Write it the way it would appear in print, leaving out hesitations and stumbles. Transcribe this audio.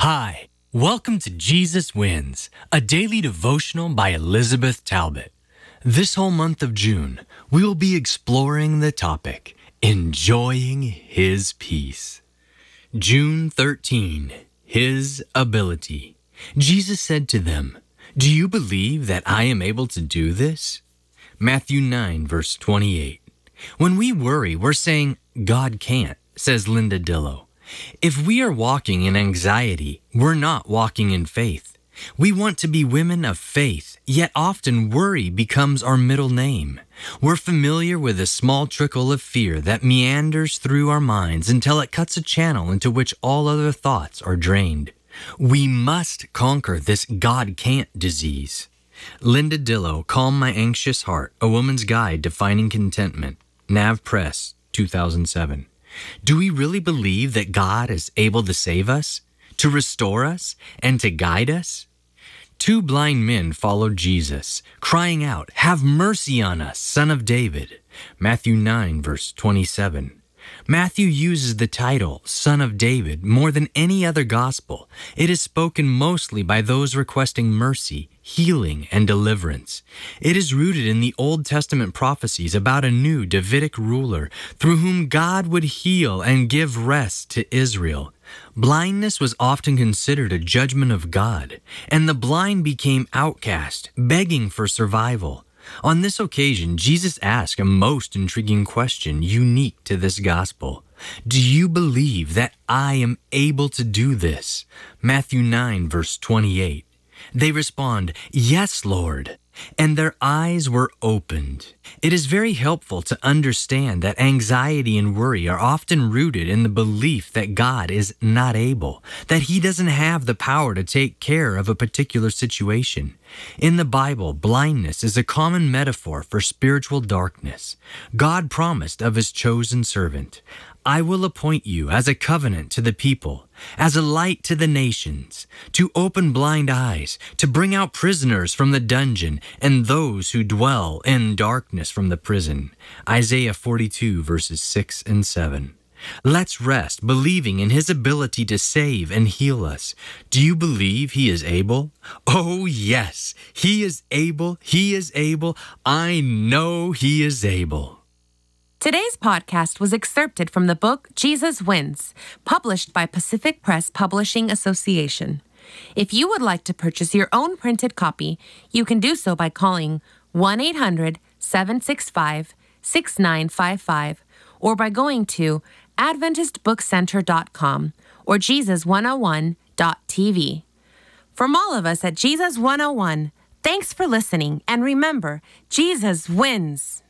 Hi, welcome to Jesus Wins, a daily devotional by Elizabeth Talbot. This whole month of June, we will be exploring the topic, Enjoying His Peace. June 13, His Ability. Jesus said to them, "Do you believe that I am able to do this?" Matthew 9, verse 28. When we worry, we're saying, "God can't," says Linda Dillow. If we are walking in anxiety, we're not walking in faith. We want to be women of faith, yet often worry becomes our middle name. We're familiar with a small trickle of fear that meanders through our minds until it cuts a channel into which all other thoughts are drained. We must conquer this God can't disease. Linda Dillow, Calm My Anxious Heart, A Woman's Guide to Finding Contentment, Nav Press, 2007. Do we really believe that God is able to save us, to restore us, and to guide us? Two blind men followed Jesus, crying out, "Have mercy on us, Son of David." Matthew 9, verse 27. Matthew uses the title, Son of David, more than any other gospel. It is spoken mostly by those requesting mercy, healing, and deliverance. It is rooted in the Old Testament prophecies about a new Davidic ruler through whom God would heal and give rest to Israel. Blindness was often considered a judgment of God, and the blind became outcast, begging for survival. On this occasion, Jesus asked a most intriguing question unique to this gospel. Do you believe that I am able to do this? Matthew 9, verse 28. They respond, "Yes, Lord," and their eyes were opened. It is very helpful to understand that anxiety and worry are often rooted in the belief that God is not able, that He doesn't have the power to take care of a particular situation. In the Bible, blindness is a common metaphor for spiritual darkness. God promised of His chosen servant, "I will appoint you as a covenant to the people, as a light to the nations, to open blind eyes, to bring out prisoners from the dungeon, and those who dwell in darkness from the prison." Isaiah 42, verses 6 and 7. Let's rest, believing in His ability to save and heal us. Do you believe He is able? Oh, yes, He is able. He is able. I know He is able. Today's podcast was excerpted from the book Jesus Wins, published by Pacific Press Publishing Association. If you would like to purchase your own printed copy, you can do so by calling 1-800-765-6955 or by going to AdventistBookCenter.com or Jesus101.tv. From all of us at Jesus 101, thanks for listening, and remember, Jesus wins.